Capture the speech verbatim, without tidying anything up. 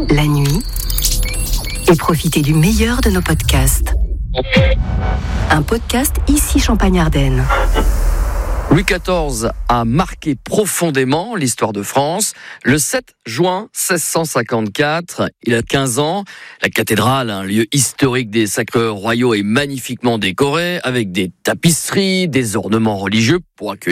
la nuit et profitez du meilleur de nos podcasts. Un podcast ici Champagne-Ardenne. Louis quatorze a marqué profondément l'histoire de France. Le sept juin seize cent cinquante-quatre, il a quinze ans. La cathédrale, un lieu historique des sacres royaux, est magnifiquement décorée avec des tapisseries, des ornements religieux pour accueillir